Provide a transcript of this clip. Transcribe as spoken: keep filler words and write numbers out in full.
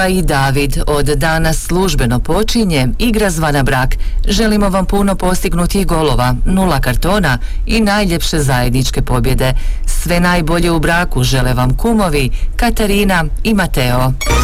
I David, od danas službeno počinje igra zvana brak. Želimo vam puno postignutih golova, nula kartona i najljepše zajedničke pobjede. Sve najbolje u braku žele vam kumovi Katarina i Mateo.